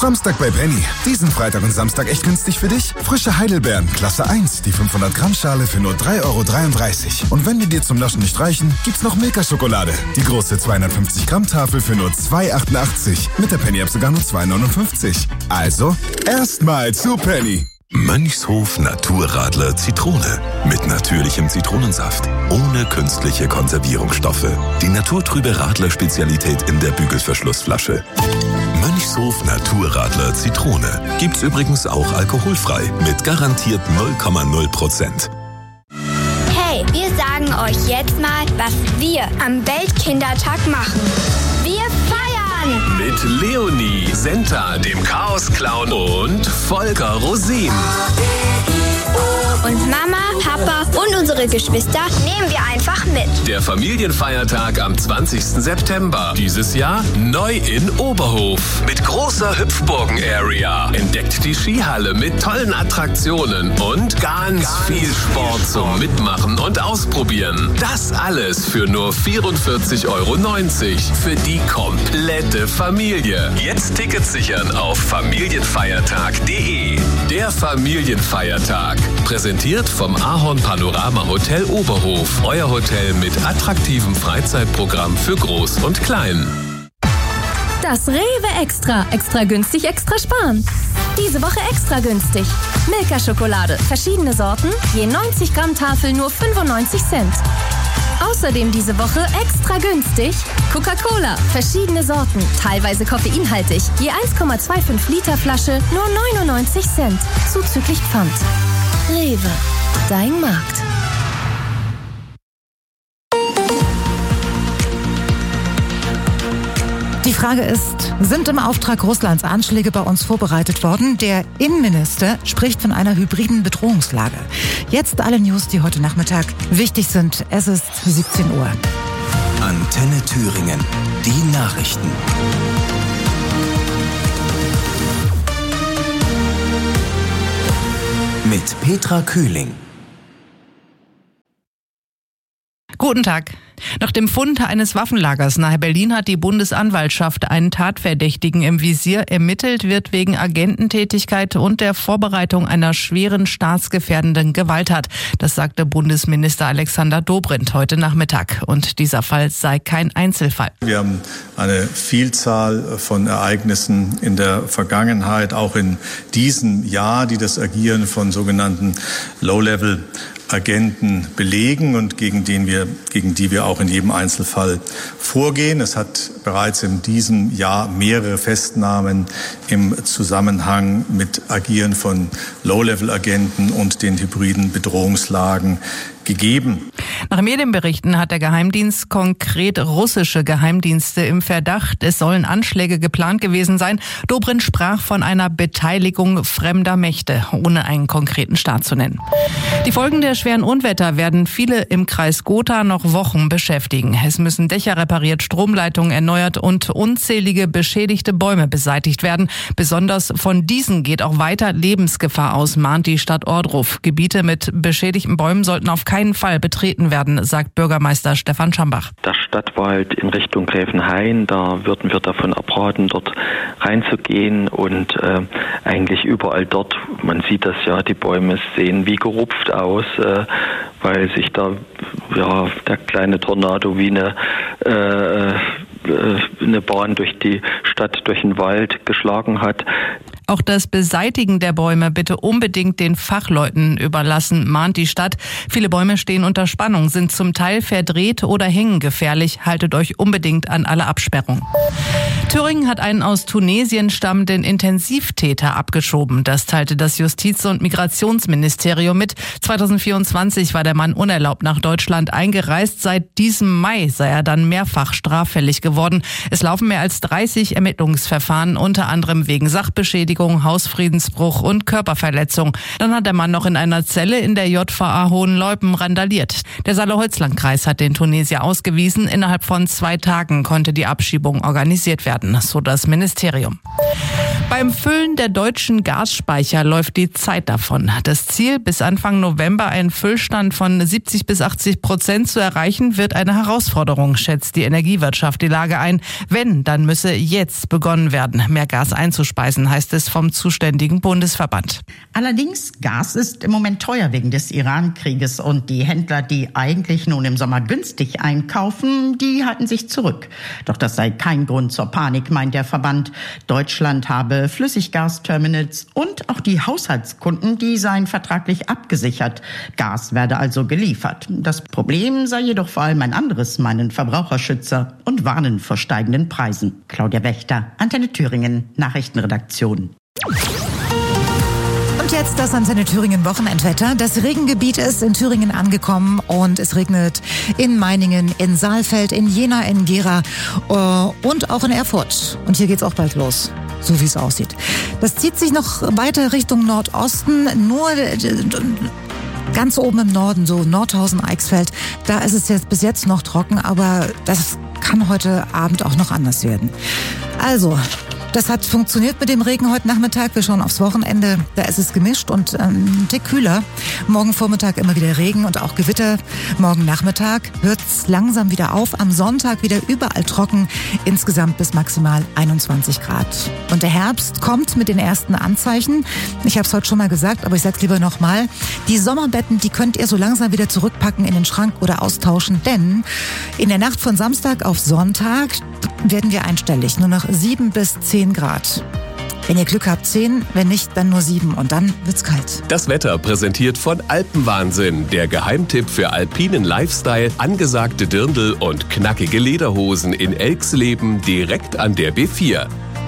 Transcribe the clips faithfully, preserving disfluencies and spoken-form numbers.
Samstag bei Penny. Diesen Freitag und Samstag echt günstig für dich? Frische Heidelbeeren, Klasse eins, die fünfhundert Gramm Schale für nur drei Euro dreiunddreißig. Und wenn die dir zum Naschen nicht reichen, gibt's noch Milka-Schokolade. Die große zweihundertfünfzig Gramm Tafel für nur zwei Euro achtundachtzig. Mit der Penny-App sogar nur zwei Euro neunundfünfzig. Also, erstmal zu Penny. Mönchshof Naturradler Zitrone. Mit natürlichem Zitronensaft. Ohne künstliche Konservierungsstoffe. Die naturtrübe Radler-Spezialität in der Bügelverschlussflasche. Mönchshof Naturradler Zitrone. Gibt's übrigens auch alkoholfrei. Mit garantiert null Komma null Prozent. Hey, wir sagen euch jetzt mal, was wir am Weltkindertag machen. Wir feiern! Mit Leonie, Senta, dem Chaos-Clown und Volker Rosin. Und Mama, Papa und unsere Geschwister nehmen wir einfach mit. Der Familienfeiertag am zwanzigsten September. Dieses Jahr neu in Oberhof. Mit großer Hüpfburgen-Area. Entdeckt die Skihalle mit tollen Attraktionen und ganz viel Sport zum Mitmachen und Ausprobieren. Das alles für nur vierundvierzig Euro neunzig für die komplette Familie. Jetzt Tickets sichern auf familienfeiertag punkt de. Der Familienfeiertag. Präsentiert vom Ahorn Panorama Hotel Oberhof. Euer Hotel mit attraktivem Freizeitprogramm für Groß und Klein. Das Rewe Extra. Extra günstig, extra sparen. Diese Woche extra günstig. Milka-Schokolade. Verschiedene Sorten. Je neunzig Gramm Tafel nur fünfundneunzig Cent. Außerdem diese Woche extra günstig Coca-Cola. Verschiedene Sorten. Teilweise koffeinhaltig. Je eins Komma fünfundzwanzig Liter Flasche nur neunundneunzig Cent. Zuzüglich Pfand. Rewe. Dein Markt. Die Frage ist, sind im Auftrag Russlands Anschläge bei uns vorbereitet worden? Der Innenminister spricht von einer hybriden Bedrohungslage. Jetzt alle News, die heute Nachmittag wichtig sind. Es ist siebzehn Uhr. Antenne Thüringen. Die Nachrichten. Mit Petra Kühling. Guten Tag. Nach dem Fund eines Waffenlagers nahe Berlin hat die Bundesanwaltschaft einen Tatverdächtigen im Visier. Ermittelt wird wegen Agententätigkeit und der Vorbereitung einer schweren staatsgefährdenden Gewalttat. Das sagte Bundesminister Alexander Dobrindt heute Nachmittag. Und dieser Fall sei kein Einzelfall. Wir haben eine Vielzahl von Ereignissen in der Vergangenheit, auch in diesem Jahr, die das Agieren von sogenannten Low-Level Agenten belegen und gegen, den wir, gegen die wir auch in jedem Einzelfall vorgehen. Es hat bereits in diesem Jahr mehrere Festnahmen im Zusammenhang mit Agieren von Low-Level-Agenten und den hybriden Bedrohungslagen gegeben. Nach Medienberichten hat der Geheimdienst konkret russische Geheimdienste im Verdacht. Es sollen Anschläge geplant gewesen sein. Dobrindt sprach von einer Beteiligung fremder Mächte, ohne einen konkreten Staat zu nennen. Die Folgen der schweren Unwetter werden viele im Kreis Gotha noch Wochen beschäftigen. Es müssen Dächer repariert, Stromleitungen erneuert und unzählige beschädigte Bäume beseitigt werden. Besonders von diesen geht auch weiter Lebensgefahr aus, mahnt die Stadt Ohrdruf. Gebiete mit beschädigten Bäumen sollten auf keinen Fall betreten werden, sagt Bürgermeister Stefan Schambach. Der Stadtwald in Richtung Gräfenhain, da würden wir davon abraten, dort reinzugehen und äh, eigentlich überall dort, man sieht das ja, die Bäume sehen wie gerupft aus, äh, weil sich da ja der kleine Tornado wie eine äh, eine Bahn durch die Stadt, durch den Wald geschlagen hat. Auch das Beseitigen der Bäume bitte unbedingt den Fachleuten überlassen, mahnt die Stadt. Viele Bäume stehen unter Spannung, sind zum Teil verdreht oder hängen gefährlich. Haltet euch unbedingt an alle Absperrungen. Thüringen hat einen aus Tunesien stammenden Intensivtäter abgeschoben. Das teilte das Justiz- und Migrationsministerium mit. zweitausendvierundzwanzig war der Mann unerlaubt nach Deutschland eingereist. Seit diesem Mai sei er dann mehrfach straffällig geworden. Es laufen mehr als dreißig Ermittlungsverfahren, unter anderem wegen Sachbeschädigung, Hausfriedensbruch und Körperverletzung. Dann hat der Mann noch in einer Zelle in der J V A Hohenleupen randaliert. Der Saale-Holzland-Kreis hat den Tunesier ausgewiesen. Innerhalb von zwei Tagen konnte die Abschiebung organisiert werden, so das Ministerium. Beim Füllen der deutschen Gasspeicher läuft die Zeit davon. Das Ziel, bis Anfang November einen Füllstand von siebzig bis achtzig Prozent zu erreichen, wird eine Herausforderung, schätzt die Energiewirtschaft die Lage ein. Wenn, dann müsse jetzt begonnen werden, mehr Gas einzuspeisen, heißt es vom zuständigen Bundesverband. Allerdings, Gas ist im Moment teuer wegen des Iran-Krieges und die Händler, die eigentlich nun im Sommer günstig einkaufen, die halten sich zurück. Doch das sei kein Grund zur Panik, meint der Verband. Deutschland habe Flüssiggasterminals und auch die Haushaltskunden, die seien vertraglich abgesichert. Gas werde also geliefert. Das Problem sei jedoch vor allem ein anderes, meinen Verbraucherschützer und warnen vor steigenden Preisen. Claudia Wächter, Antenne Thüringen, Nachrichtenredaktion. Und jetzt das Antenne Thüringen Wochenendwetter. Das Regengebiet ist in Thüringen angekommen und es regnet in Meiningen, in Saalfeld, in Jena, in Gera äh, und auch in Erfurt. Und hier geht's auch bald los, so wie es aussieht. Das zieht sich noch weiter Richtung Nordosten, nur äh, ganz oben im Norden, so Nordhausen, Eichsfeld. Da ist es jetzt bis jetzt noch trocken, aber das kann heute Abend auch noch anders werden. Also, das hat funktioniert mit dem Regen heute Nachmittag. Wir schauen aufs Wochenende. Da ist es gemischt und ähm, ein Tick kühler. Morgen Vormittag immer wieder Regen und auch Gewitter. Morgen Nachmittag hört es langsam wieder auf. Am Sonntag wieder überall trocken. Insgesamt bis maximal einundzwanzig Grad. Und der Herbst kommt mit den ersten Anzeichen. Ich habe es heute schon mal gesagt, aber ich sage es lieber nochmal. Die Sommerbetten, die könnt ihr so langsam wieder zurückpacken in den Schrank oder austauschen. Denn in der Nacht von Samstag auf Sonntag werden wir einstellig. Nur noch sieben bis zehn Grad. Wenn ihr Glück habt, zehn, wenn nicht, dann nur sieben und dann wird's kalt. Das Wetter präsentiert von Alpenwahnsinn, der Geheimtipp für alpinen Lifestyle, angesagte Dirndl und knackige Lederhosen in Elxleben direkt an der B vier.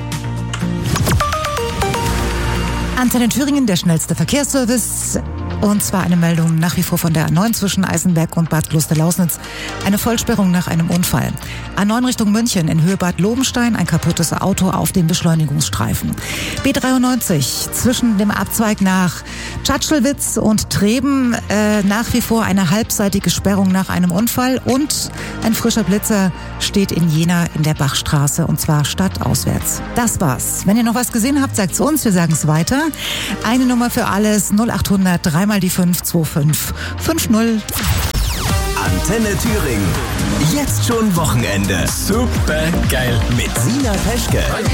Antenne Thüringen, der schnellste Verkehrsservice. Und zwar eine Meldung nach wie vor von der A neun zwischen Eisenberg und Bad Klosterlausnitz. Eine Vollsperrung nach einem Unfall. A neun Richtung München in Höhe Bad Lobenstein, ein kaputtes Auto auf dem Beschleunigungsstreifen. B dreiundneunzig zwischen dem Abzweig nach Tschatschelwitz und Treben äh, nach wie vor eine halbseitige Sperrung nach einem Unfall. Und ein frischer Blitzer steht in Jena in der Bachstraße und zwar stadtauswärts. Das war's. Wenn ihr noch was gesehen habt, sagt's uns, wir sagen es weiter. Eine Nummer für alles, null achthundert drei mal die fünf zwei fünf fünf null. Antenne Thüringen. Jetzt schon Wochenende. Super geil. Mit Sina Peschke.